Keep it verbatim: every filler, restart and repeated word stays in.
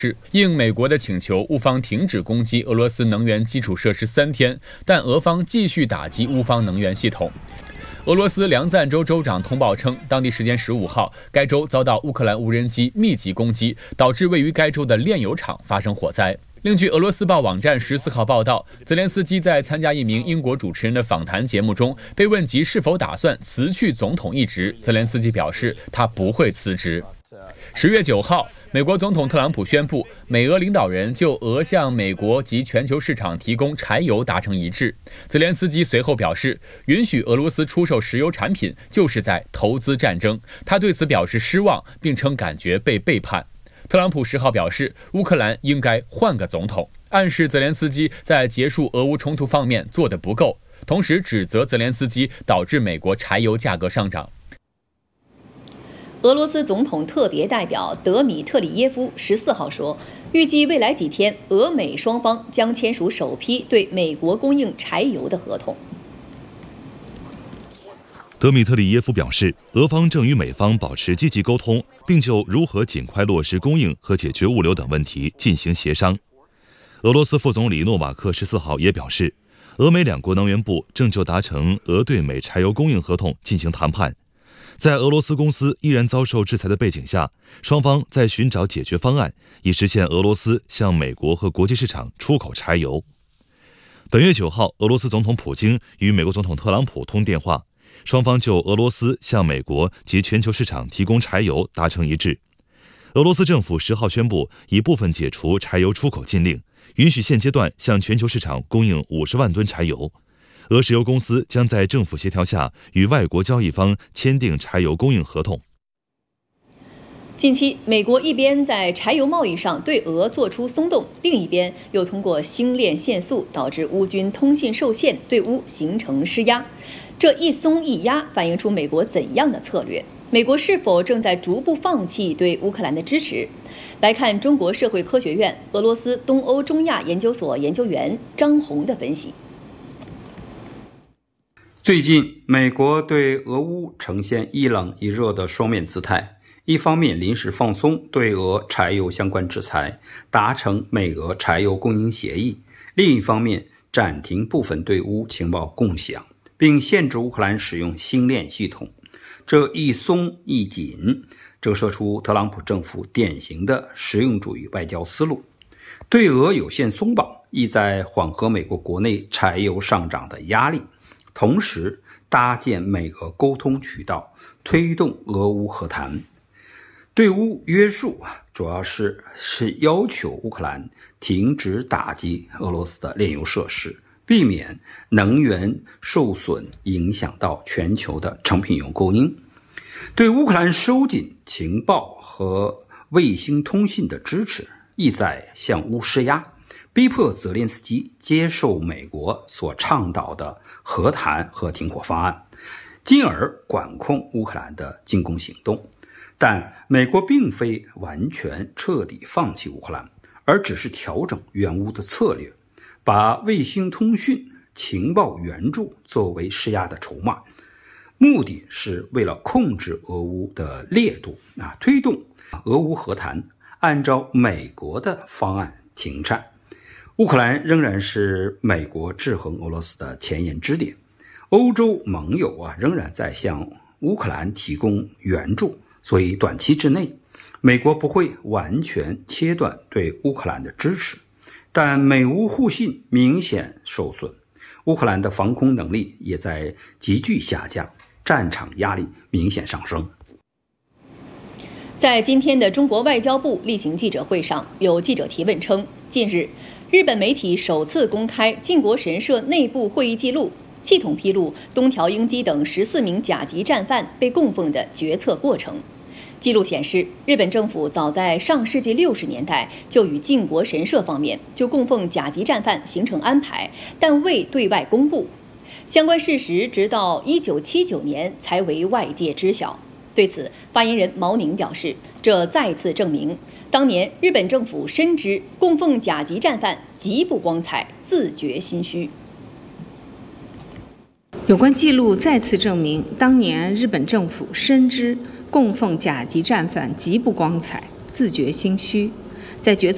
应美国的请求，乌方停止攻击俄罗斯能源基础设施三天，但俄方继续打击乌方能源系统。俄罗斯梁赞州州长通报称，当地时间十五号，该州遭到乌克兰无人机密集攻击，导致位于该州的炼油厂发生火灾。另据俄罗斯报网站十四号报道，泽连斯基在参加一名英国主持人的访谈节目中，被问及是否打算辞去总统一职，泽连斯基表示他不会辞职。十月九号，美国总统特朗普宣布，美俄领导人就俄向美国及全球市场提供柴油达成一致。泽连斯基随后表示，允许俄罗斯出售石油产品就是在投资战争，他对此表示失望，并称感觉被背叛。特朗普十号表示，乌克兰应该换个总统，暗示泽连斯基在结束俄乌冲突方面做得不够，同时指责泽连斯基导致美国柴油价格上涨。 俄罗斯总统特别代表德米特里耶夫十四号说，预计未来几天，俄美双方将签署首批对美国供应柴油的合同。 德米特里耶夫表示，俄方正与美方保持积极沟通，并就如何尽快落实供应和解决物流等问题进行协商。俄罗斯副总理诺瓦克十四号也表示，俄美两国能源部正就达成俄对美柴油供应合同进行谈判。在俄罗斯公司依然遭受制裁的背景下，双方在寻找解决方案，以实现俄罗斯向美国和国际市场出口柴油。本月九号，俄罗斯总统普京与美国总统特朗普通电话，双方就俄罗斯向美国及全球市场提供柴油达成一致。俄罗斯政府十号宣布，已部分解除柴油出口禁令，允许现阶段向全球市场供应五十万吨柴油。俄石油公司将在政府协调下与外国交易方签订柴油供应合同。 近期，美国一边在柴油贸易上对俄做出松动，另一边又通过星链限速导致乌军通信受限，对乌形成施压。这一松一压，反映出美国怎样的策略？美国是否正在逐步放弃对乌克兰的支持？来看中国社会科学院俄罗斯东欧中亚研究所研究员张红的分析。 最近，美国对俄乌呈现一冷一热的双面姿态，一方面临时放松对俄柴油相关制裁，达成美俄柴油供应协议；另一方面暂停部分对乌情报共享，并限制乌克兰使用星链系统。这一松一紧，折射出特朗普政府典型的实用主义外交思路。对俄有限松绑，意在缓和美国国内柴油上涨的压力，同时搭建美俄沟通渠道，推动俄乌和谈。对乌约束主要是是要求乌克兰停止打击俄罗斯的炼油设施，避免能源受损影响到全球的成品油供应。对乌克兰收紧情报和卫星通信的支持，意在向乌施压，逼迫泽连斯基接受美国所倡导的和谈和停火方案，进而管控乌克兰的进攻行动。但美国并非完全彻底放弃乌克兰，而只是调整援乌的策略，把卫星通讯、情报援助作为施压的筹码，目的是为了控制俄乌的烈度啊，推动俄乌和谈按照美国的方案停战。乌克兰仍然是美国制衡俄罗斯的前沿支点，欧洲盟友啊仍然在向乌克兰提供援助，所以短期之内，美国不会完全切断对乌克兰的支持，但美乌互信明显受损，乌克兰的防空能力也在急剧下降，战场压力明显上升。 在今天的中国外交部例行记者会上，有记者提问称，近日日本媒体首次公开靖国神社内部会议记录，系统披露东条英机等十四名甲级战犯被供奉的决策过程。记录显示，日本政府早在上世纪六十年代就与靖国神社方面就供奉甲级战犯形成安排，但未对外公布。相关事实直到一九七九年才为外界知晓。对此，发言人毛宁表示，这再次证明当年日本政府深知供奉甲级战犯极不光彩，自觉心虚。 有关记录再次证明，当年日本政府深知供奉甲级战犯极不光彩，自觉心虚，在决策